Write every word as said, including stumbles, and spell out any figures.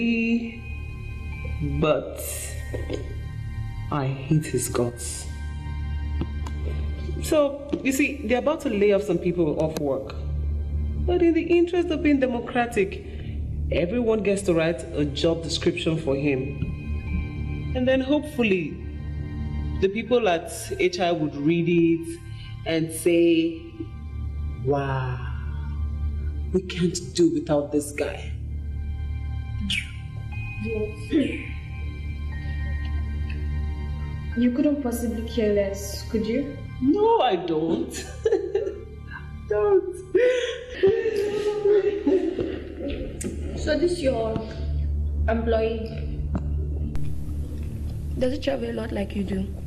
But I hate his guts. So, you see, they're about to lay off some people off work. But in the interest of being democratic, everyone gets to write a job description for him. And then hopefully, the people at H I would read it and say, wow, we can't do without this guy. You couldn't possibly care less, could you? No, I don't. don't. So this your employee? Does it travel a lot like you do?